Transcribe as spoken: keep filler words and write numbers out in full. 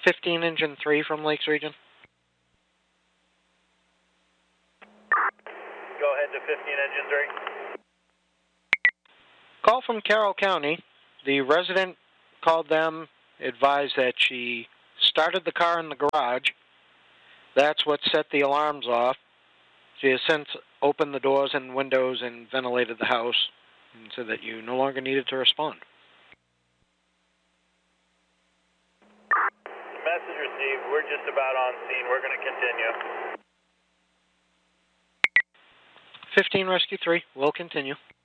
fifteen Engine three from Lakes Region. Go ahead to fifteen Engine three. Call from Carroll County. The resident called them, advised that she started the car in the garage. That's what set the alarms off. She has since opened the doors and windows and ventilated the house and said that you no longer needed to respond. Message received. We're just about on scene. We're going to continue. fifteen Rescue three will continue.